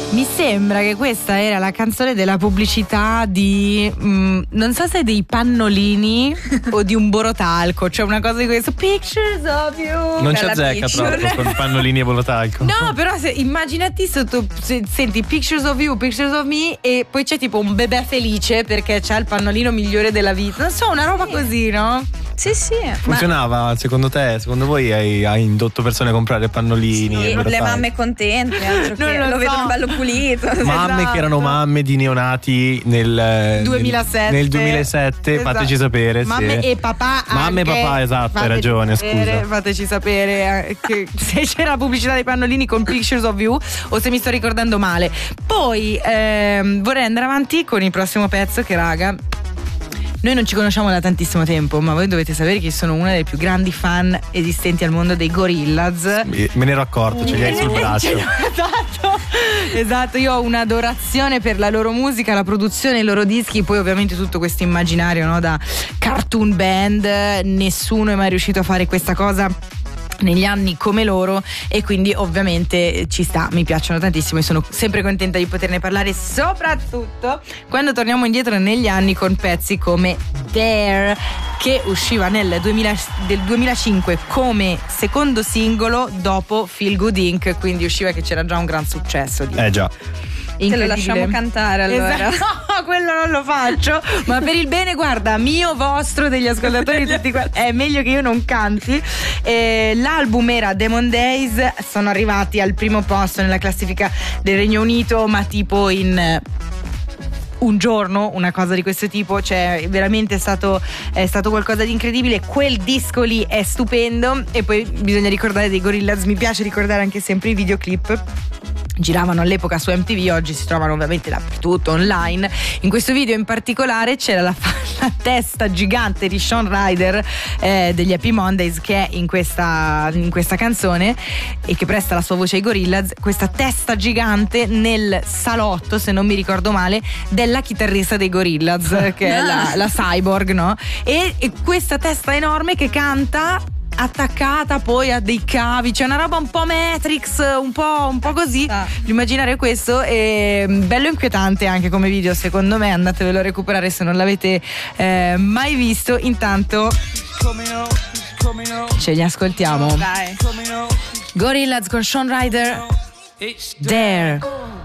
Mi sembra che questa era la canzone della pubblicità di non so se dei pannolini o di un borotalco, cioè una cosa di questo, Pictures of You. Non ci azzecca troppo con pannolini e borotalco. No, però immaginati sotto, senti Pictures of You, Pictures of Me, e poi c'è tipo un bebè felice perché c'ha il pannolino migliore della vita. Non so, una roba così, no? Sì. Funzionava secondo te? Secondo voi hai indotto persone a comprare pannolini? Sì, le mamme contente, altro che lo vedono bello pulito. Mamme Esatto. che erano mamme di neonati nel 2007. Nel 2007, Esatto. Fateci sapere. Mamme sì. e papà Mamme anche. e papà, esatto, hai Fateci ragione, sapere, scusa. Fateci sapere che se c'era la pubblicità dei pannolini con Pictures of You o se mi sto ricordando male. Poi vorrei andare avanti con il prossimo pezzo che, raga, noi non ci conosciamo da tantissimo tempo, ma voi dovete sapere che sono una delle più grandi fan esistenti al mondo dei Gorillaz. Me ne ero accorto, ce li hai sul braccio. Esatto, io ho un'adorazione per la loro musica, la produzione, i loro dischi, poi ovviamente tutto questo immaginario, no, da cartoon band. Nessuno è mai riuscito a fare questa cosa negli anni come loro, e quindi ovviamente ci sta, mi piacciono tantissimo e sono sempre contenta di poterne parlare, soprattutto quando torniamo indietro negli anni con pezzi come Dare, che usciva del 2005 come secondo singolo dopo Feel Good Inc., quindi usciva che c'era già un gran successo di... Già. Te lo lasciamo cantare allora. Esatto. No, quello non lo faccio, ma per il bene, guarda, mio, vostro, degli ascoltatori tutti è meglio che io non canti. L'album era Demon Days, sono arrivati al primo posto nella classifica del Regno Unito, ma tipo in un giorno, una cosa di questo tipo, cioè veramente è stato qualcosa di incredibile. Quel disco lì è stupendo, e poi bisogna ricordare dei Gorillaz, mi piace ricordare anche sempre i videoclip. Giravano all'epoca su MTV, oggi si trovano ovviamente dappertutto online. In questo video in particolare c'era la testa gigante di Shaun Ryder degli Happy Mondays, che è in questa canzone e che presta la sua voce ai Gorillaz. Questa testa gigante nel salotto, se non mi ricordo male, della chitarrista dei Gorillaz, che è la Cyborg, no? E questa testa enorme che canta attaccata poi a dei cavi, c'è una roba un po' Matrix, un po' così, l'immaginare questo è bello inquietante anche come video, secondo me. Andatevelo a recuperare se non l'avete mai visto. Intanto ce li ascoltiamo. Dai. Gorillaz con Shaun Ryder, Dare.